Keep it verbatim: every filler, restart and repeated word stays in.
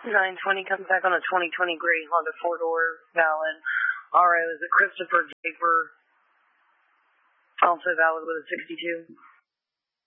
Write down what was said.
nine twenty comes back on a twenty twenty gray Honda four-door, valid. R O is a Christopher Japer, also valid with a sixty-two.